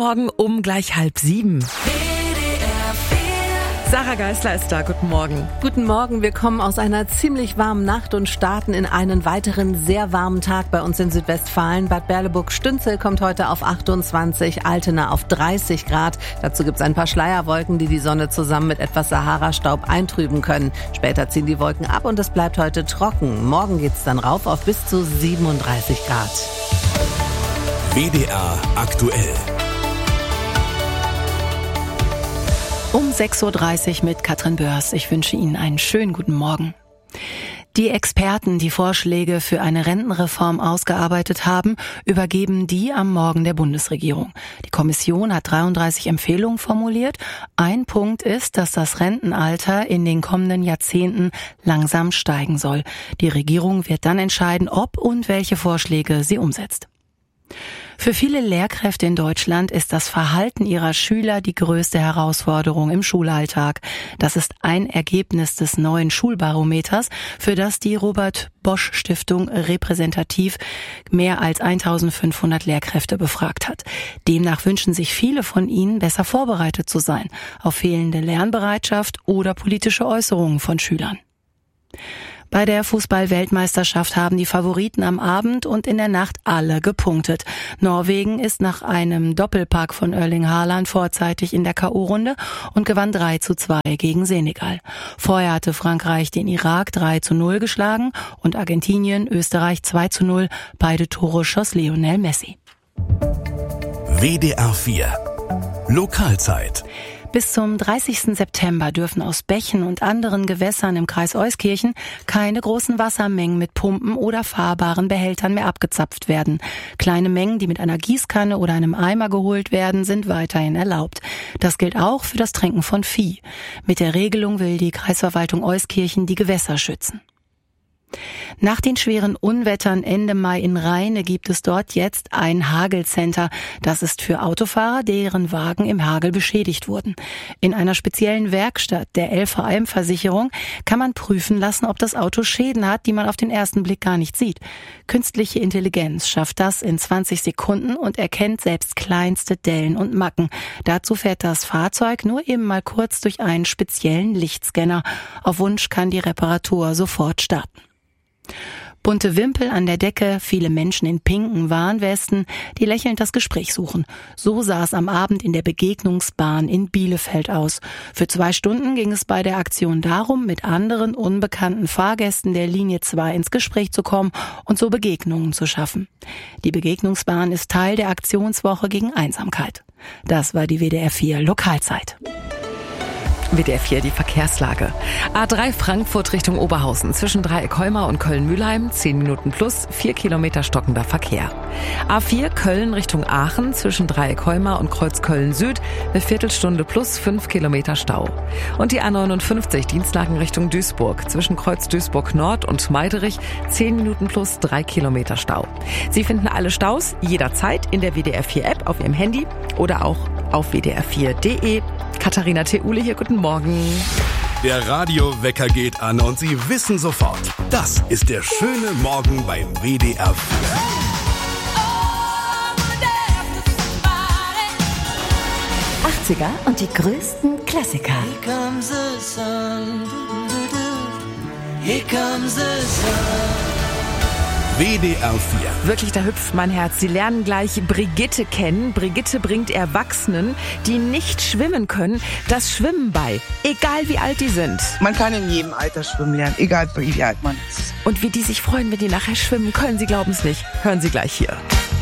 Morgen um gleich 6:30. Sarah Geisler ist da, guten Morgen. Guten Morgen, wir kommen aus einer ziemlich warmen Nacht und starten in einen weiteren sehr warmen Tag bei uns in Südwestfalen. Bad Berleburg-Stünzel kommt heute auf 28, Altena auf 30 Grad. Dazu gibt's ein paar Schleierwolken, die die Sonne zusammen mit etwas Sahara-Staub eintrüben können. Später ziehen die Wolken ab und es bleibt heute trocken. Morgen geht's dann rauf auf bis zu 37 Grad. WDR aktuell. Um 6:30 Uhr mit Katrin Börs. Ich wünsche Ihnen einen schönen guten Morgen. Die Experten, die Vorschläge für eine Rentenreform ausgearbeitet haben, übergeben die am Morgen der Bundesregierung. Die Kommission hat 33 Empfehlungen formuliert. Ein Punkt ist, dass das Rentenalter in den kommenden Jahrzehnten langsam steigen soll. Die Regierung wird dann entscheiden, ob und welche Vorschläge sie umsetzt. Für viele Lehrkräfte in Deutschland ist das Verhalten ihrer Schüler die größte Herausforderung im Schulalltag. Das ist ein Ergebnis des neuen Schulbarometers, für das die Robert-Bosch-Stiftung repräsentativ mehr als 1500 Lehrkräfte befragt hat. Demnach wünschen sich viele von ihnen, besser vorbereitet zu sein auf fehlende Lernbereitschaft oder politische Äußerungen von Schülern. Bei der Fußball-Weltmeisterschaft haben die Favoriten am Abend und in der Nacht alle gepunktet. Norwegen ist nach einem Doppelpack von Erling Haaland vorzeitig in der K.O.-Runde und gewann 3:2 gegen Senegal. Vorher hatte Frankreich den Irak 3:0 geschlagen und Argentinien Österreich 2:0. Beide Tore schoss Lionel Messi. WDR 4 Lokalzeit. Bis zum 30. September dürfen aus Bächen und anderen Gewässern im Kreis Euskirchen keine großen Wassermengen mit Pumpen oder fahrbaren Behältern mehr abgezapft werden. Kleine Mengen, die mit einer Gießkanne oder einem Eimer geholt werden, sind weiterhin erlaubt. Das gilt auch für das Tränken von Vieh. Mit der Regelung will die Kreisverwaltung Euskirchen die Gewässer schützen. Nach den schweren Unwettern Ende Mai in Rheine gibt es dort jetzt ein Hagelcenter. Das ist für Autofahrer, deren Wagen im Hagel beschädigt wurden. In einer speziellen Werkstatt der LVM-Versicherung kann man prüfen lassen, ob das Auto Schäden hat, die man auf den ersten Blick gar nicht sieht. Künstliche Intelligenz schafft das in 20 Sekunden und erkennt selbst kleinste Dellen und Macken. Dazu fährt das Fahrzeug nur eben mal kurz durch einen speziellen Lichtscanner. Auf Wunsch kann die Reparatur sofort starten. Bunte Wimpel an der Decke, viele Menschen in pinken Warnwesten, die lächelnd das Gespräch suchen. So sah es am Abend in der Begegnungsbahn in Bielefeld aus. Für 2 Stunden ging es bei der Aktion darum, mit anderen unbekannten Fahrgästen der Linie 2 ins Gespräch zu kommen und so Begegnungen zu schaffen. Die Begegnungsbahn ist Teil der Aktionswoche gegen Einsamkeit. Das war die WDR 4 Lokalzeit. WDR 4, die Verkehrslage. A3 Frankfurt Richtung Oberhausen zwischen Dreieckholmer und Köln-Mühlheim, 10 Minuten plus, 4 Kilometer stockender Verkehr. A4 Köln Richtung Aachen zwischen Dreieckholmer und Kreuzköln-Süd, eine Viertelstunde plus, 5 Kilometer Stau. Und die A59 Dienstlaken Richtung Duisburg zwischen Kreuz Duisburg Nord und Meiderich, 10 Minuten plus, 3 Kilometer Stau. Sie finden alle Staus jederzeit in der WDR 4 App auf Ihrem Handy oder auch auf wdr4.de. Katharina Theule hier, guten Morgen. Der Radiowecker geht an und Sie wissen sofort, das ist der schöne Morgen beim WDR 4. 80er und die größten Klassiker. Here comes the sun. Here comes the sun. WDR 4. Wirklich, da hüpft mein Herz. Sie lernen gleich Brigitte kennen. Brigitte bringt Erwachsenen, die nicht schwimmen können, das Schwimmen bei. Egal wie alt die sind. Man kann in jedem Alter schwimmen lernen, egal wie alt man ist. Und wie die sich freuen, wenn die nachher schwimmen können, Sie glauben es nicht. Hören Sie gleich hier.